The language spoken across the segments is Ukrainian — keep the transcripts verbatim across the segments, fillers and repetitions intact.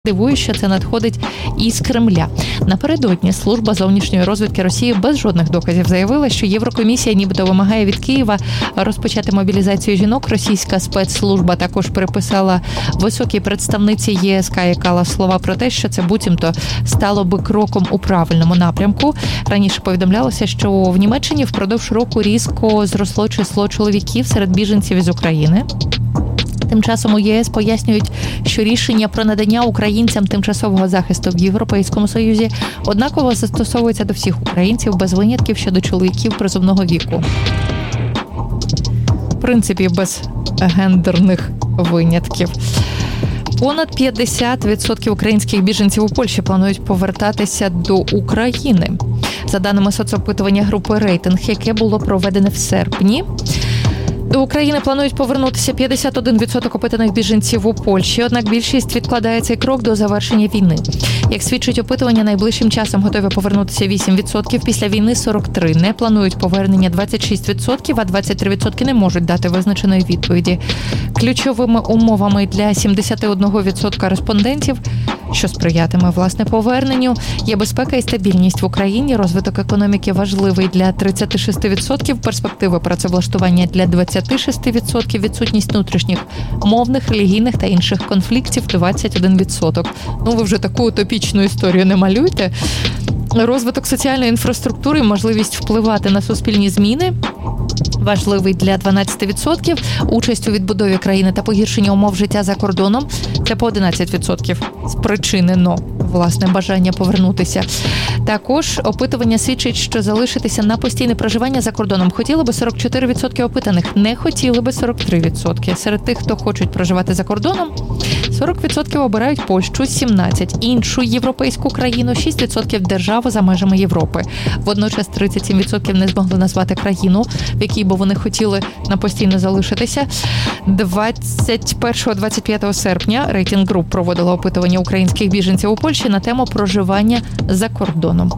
Дивує, що це надходить із Кремля. Напередодні служба зовнішньої розвідки Росії без жодних доказів заявила, що Єврокомісія нібито вимагає від Києва розпочати мобілізацію жінок. Російська спецслужба також приписала високій представниці ЄС Каї Каллас слова про те, що це буцімто стало би кроком у правильному напрямку. Раніше повідомлялося, що в Німеччині впродовж року різко зросло число чоловіків серед біженців із України. Тим часом у ЄС пояснюють, що рішення про надання українцям тимчасового захисту в Європейському Союзі однаково застосовується до всіх українців без винятків щодо чоловіків призовного віку. В принципі, без гендерних винятків. Понад п'ятдесят відсотків українських біженців у Польщі планують повертатися до України. За даними соцопитування групи «Рейтинг», яке було проведене в серпні, до України планують повернутися п'ятдесят один відсоток опитаних біженців у Польщі, однак більшість відкладає цей крок до завершення війни. Як свідчить опитування, найближчим часом готові повернутися вісім відсотків, після війни сорок три відсотки, не планують повернення двадцять шість відсотків, а двадцять три відсотки не можуть дати визначеної відповіді. Ключовими умовами для сімдесят один відсоток респондентів, що сприятиме власне поверненню, є безпека і стабільність в Україні, розвиток економіки важливий для тридцять шість відсотків, перспективи працевлаштування для двадцять шість відсотків, відсутність внутрішніх мовних, релігійних та інших конфліктів двадцять один відсоток. Ну, ви вже таку утопічну історію не малюйте. Розвиток соціальної інфраструктури і можливість впливати на суспільні зміни важливий для дванадцять відсотків, участь у відбудові країни та погіршення умов життя за кордоном – це по одинадцять відсотків спричинено, власне, бажання повернутися. Також опитування свідчить, що залишитися на постійне проживання за кордоном хотіли би сорок чотири відсотки опитаних, не хотіли би сорок три відсотки. Серед тих, хто хочуть проживати за кордоном, сорок відсотків обирають Польщу, сімнадцять відсотків іншу європейську країну, шість відсотків державу за межами Європи. Водночас тридцять сім відсотків не змогли назвати країну, в якій би вони хотіли на постійно залишитися. двадцять першого - двадцять п'ятого серпня Рейтинг Груп проводила опитування українських біженців у Польщі на тему проживання за кордоном.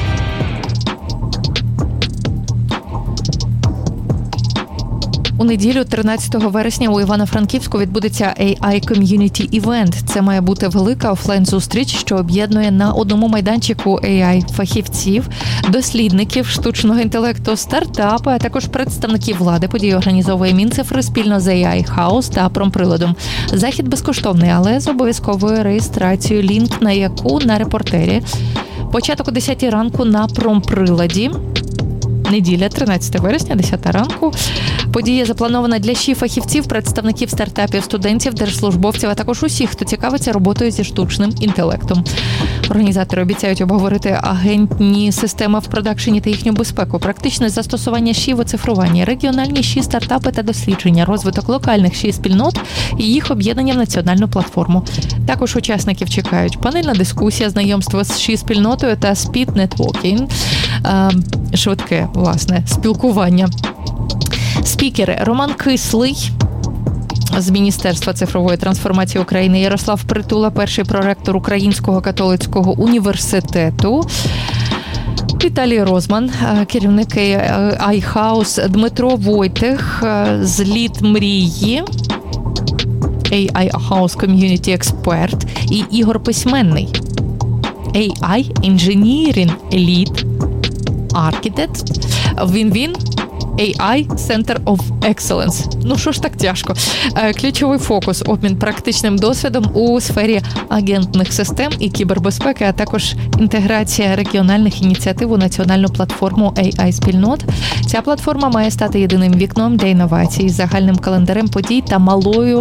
У неділю, тринадцятого вересня, у Івано-Франківську відбудеться ей ай Community Event. Це має бути велика офлайн-зустріч, що об'єднує на одному майданчику ей ай-фахівців, дослідників штучного інтелекту, стартапи, а також представників влади. Подію організовує Мінцифри спільно з ей ай House та Промприладом. Захід безкоштовний, але з обов'язковою реєстрацією, лінк на яку на репортері. Початок о десятій ранку на Промприладі. Неділя, тринадцятого вересня, десята ранку. Подія запланована для ще фахівців, представників стартапів, студентів, держслужбовців, а також усіх, хто цікавиться роботою зі штучним інтелектом. Організатори обіцяють обговорити агентні системи в продакшені та їхню безпеку, практичне застосування ще в оцифруванні, регіональні ще стартапи та дослідження, розвиток локальних ще спільнот і їх об'єднання в національну платформу. Також учасників чекають панельна дискусія, знайомство з ще спільнотою та спід-нетворкінг, швидке, власне, спілкування. Спікери: Роман Кислий з Міністерства цифрової трансформації України, Ярослав Притула, перший проректор Українського католицького університету, Віталій Розман, керівник ей ай House, Дмитро Войтих з Лід Мрії, ей ай House Community Expert, і Ігор Письменний, ей ай Engineering Lead Architect, він-він, ей ай Center of Excellence. Ну, що ж так тяжко? Ключовий фокус – обмін практичним досвідом у сфері агентних систем і кібербезпеки, а також інтеграція регіональних ініціатив у національну платформу ей ай-спільнот. Ця платформа має стати єдиним вікном для інновацій з загальним календарем подій та малою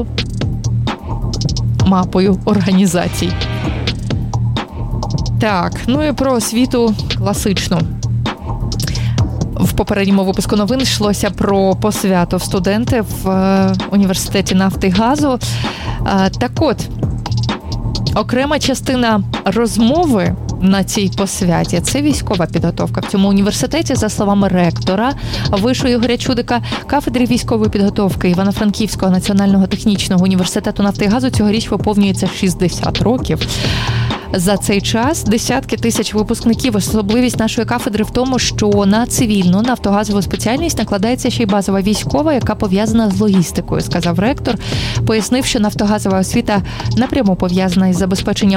мапою організацій. Так, ну і про освіту класичну. В попередньому випуску новин йшлося про посвяту студентів в університеті нафти і газу. Так от, окрема частина розмови на цій посвяті – це військова підготовка. В цьому університеті, за словами ректора Вишу Ігоря Чудика, кафедри військової підготовки Івано-Франківського національного технічного університету нафти і газу цьогоріч виповнюється шістдесят років. за цей час десятки тисяч випускників. Особливість нашої кафедри в тому, що на цивільну нафтогазову спеціальність накладається ще й базова військова, яка пов'язана з логістикою, сказав ректор. Пояснив, що нафтогазова освіта напряму пов'язана із забезпеченням